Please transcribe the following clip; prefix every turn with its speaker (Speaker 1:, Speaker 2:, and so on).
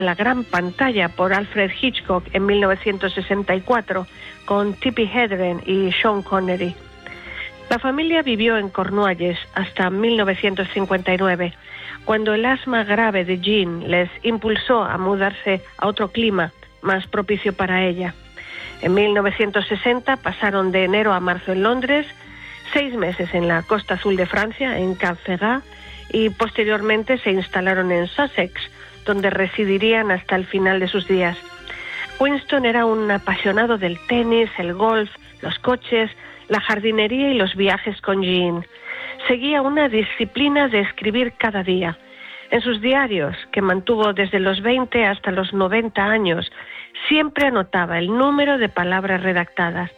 Speaker 1: la gran pantalla por Alfred Hitchcock en 1964 con Tippi Hedren y Sean Connery. La familia vivió en Cornualles hasta 1959, cuando el asma grave de Jean les impulsó a mudarse a otro clima más propicio para ella. En 1960 pasaron de enero a marzo en Londres, 6 meses en la costa azul de Francia, en Cap Ferrat, y posteriormente se instalaron en Sussex, donde residirían hasta el final de sus días. Winston era un apasionado del tenis, el golf, los coches, la jardinería y los viajes con Jean. Seguía una disciplina de escribir cada día. En sus diarios, que mantuvo desde los 20 hasta los 90 años, siempre anotaba el número de palabras redactadas.